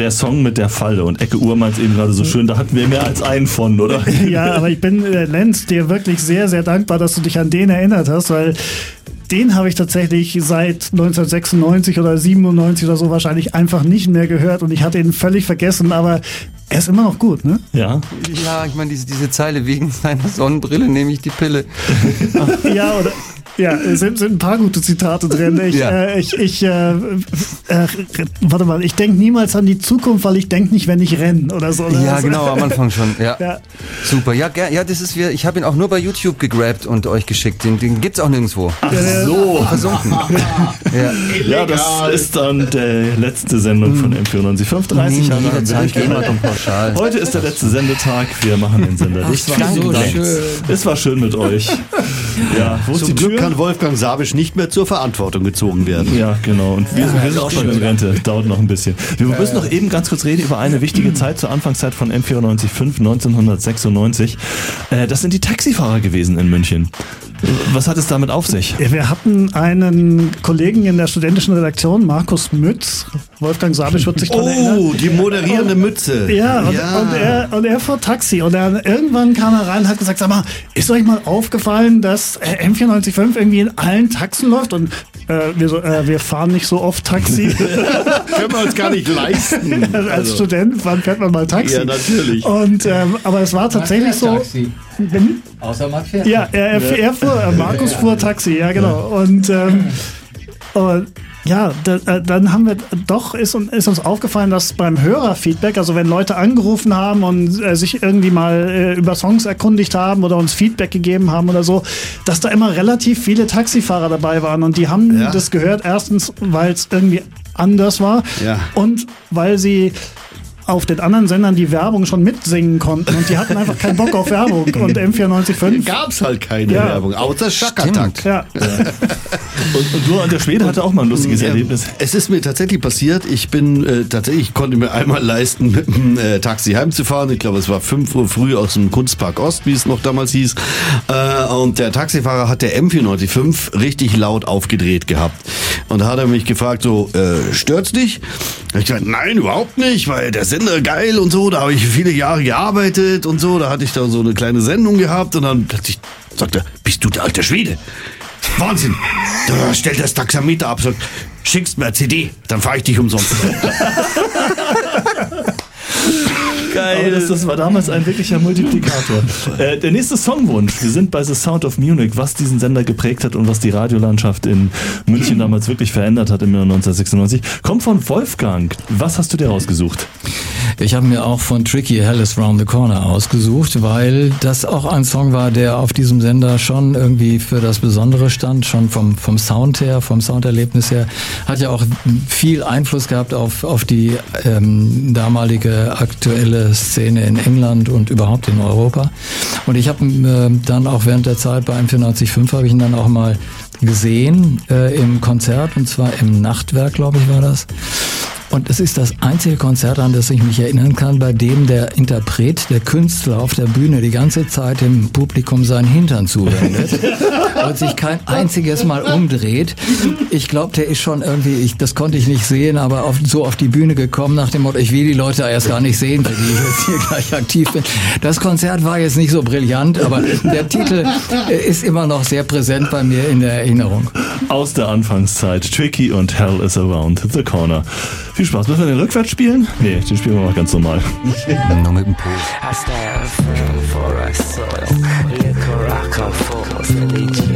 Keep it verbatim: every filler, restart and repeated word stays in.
der Song mit der Falle und Ecke Uhr meint eben gerade so schön, da hatten wir mehr als einen von, oder? Ja, aber ich bin, äh, Lenz, dir wirklich sehr, sehr dankbar, dass du dich an den erinnert hast, weil den habe ich tatsächlich seit neunzehnhundertsechsundneunzig oder siebenundneunzig oder so wahrscheinlich einfach nicht mehr gehört und ich hatte ihn völlig vergessen, aber er ist immer noch gut, ne? Ja. Ja, ich meine, diese, diese Zeile, wegen seiner Sonnenbrille nehme ich die Pille. Ja, oder... Ja, es sind, sind ein paar gute Zitate drin. Ich, Ja. äh, ich, ich äh, äh, warte mal, ich denke niemals an die Zukunft, weil ich denke nicht, wenn ich renne oder so. Oder Ja, was. genau, am Anfang schon. Ja, Ja. super. Ja, ger- ja, das ist wir. Ich habe ihn auch nur bei YouTube gegrabt und euch geschickt. Den, den gibt's auch nirgendwo. Ach so. Versunken. Ja. Ja, das ist dann die letzte Sendung von M vierundneunzig Komma fünf. dreißig Jahre haben wir Jederzeit durchgemacht. jemand und pauschal. Heute ist der letzte Sendetag. Wir machen den Sender dicht. war so schön. Es war schön mit euch. Ja, wo ist Zum die Glück Tür? kann Wolfgang Sabisch nicht mehr zur Verantwortung gezogen werden. Ja, genau. Und wir, wir sind auch schon in Rente. Dauert noch ein bisschen. Wir müssen noch eben ganz kurz reden über eine wichtige Zeit zur Anfangszeit von M vierundneunzig Komma fünf, neunzehnhundertsechsundneunzig. Äh, Das sind die Taxifahrer gewesen in München. Was hat es damit auf sich? Wir hatten einen Kollegen in der studentischen Redaktion, Markus Mütz. Wolfgang Sabisch wird sich daran erinnern. Oh, die moderierende Mütze. Ja, und, Ja. Und, er, und er fuhr Taxi und er, irgendwann kam er rein und hat gesagt, sag mal, ist euch mal aufgefallen, dass äh, M vierundneunzig Komma fünf irgendwie in allen Taxen läuft und äh, wir, so, äh, wir fahren nicht so oft Taxi. Können wir uns gar nicht leisten. Als Also, Student, wann fährt man mal Taxi? Ja, natürlich. Und, ähm, aber es war tatsächlich so... Hm? Außer man fährt. Ja, er, er, er fuhr, äh, Markus fuhr Taxi, ja genau. Und, ähm, und ja, da, äh, dann haben wir doch, ist, un- ist uns aufgefallen, dass beim Hörerfeedback, also wenn Leute angerufen haben und äh, sich irgendwie mal äh, über Songs erkundigt haben oder uns Feedback gegeben haben oder so, dass da immer relativ viele Taxifahrer dabei waren und die haben Ja. das gehört, erstens, weil es irgendwie anders war Ja. und weil sie auf den anderen Sendern die Werbung schon mitsingen konnten und die hatten einfach keinen Bock auf Werbung und M vierundneunzig Komma fünf Gab's halt keine Ja. Werbung, außer Schakatak. ja. Und, und du, und der Schwede hatte auch mal ein lustiges Ähm, Erlebnis. Es ist mir tatsächlich passiert. Ich bin äh, tatsächlich, ich konnte mir einmal leisten, mit dem äh, Taxi heimzufahren. Ich glaube, es war fünf Uhr früh aus dem Kunstpark Ost, wie es noch damals hieß. Äh, und der Taxifahrer hat der M vierundneunzig Komma fünf richtig laut aufgedreht gehabt. Und da hat er mich gefragt, so, äh, stört's dich? Da hab ich gesagt, nein, überhaupt nicht, weil der Sender geil und so. Da habe ich viele Jahre gearbeitet und so. Da hatte ich da so eine kleine Sendung gehabt und dann plötzlich sagt er, bist du der alte Schwede? Wahnsinn! Da stellt das Taxameter ab, sagt, schickst mir eine C D, dann fahre ich dich umsonst. Geil, das, das war damals ein wirklicher Multiplikator. Äh, der nächste Songwunsch. Wir sind bei The Sound of Munich, was diesen Sender geprägt hat und was die Radiolandschaft in München damals wirklich verändert hat im Jahr neunzehnhundertsechsundneunzig. Kommt von Wolfgang. Was hast du dir rausgesucht? Ich habe mir auch von Tricky Hell is Round the Corner ausgesucht, weil das auch ein Song war, der auf diesem Sender schon irgendwie für das Besondere stand, schon vom, vom Sound her, vom Sounderlebnis her. Hat ja auch viel Einfluss gehabt auf, auf die ähm, damalige aktuelle Szene in England und überhaupt in Europa. Und ich habe äh, dann auch während der Zeit bei M vierundneunzig Komma fünf habe ich ihn dann auch mal gesehen äh, im Konzert, und zwar im Nachtwerk, glaube ich, war das. Und es ist das einzige Konzert, an das ich mich erinnern kann, bei dem der Interpret, der Künstler auf der Bühne die ganze Zeit dem Publikum seinen Hintern zuwendet und sich kein einziges Mal umdreht. Ich glaube, der ist schon irgendwie, ich, das konnte ich nicht sehen, aber auf, so auf die Bühne gekommen nach dem Motto, ich will die Leute erst gar nicht sehen, für die ich jetzt hier gleich aktiv bin. Das Konzert war jetzt nicht so brillant, aber der Titel ist immer noch sehr präsent bei mir in der Erinnerung. Aus der Anfangszeit. Tricky und Hell is Around the Corner. Viel Spaß. Müssen wir den rückwärts spielen? Nee, den spielen wir mal ganz normal. Nur mit dem Po. I stand firm for a soil. Liquor rock on force,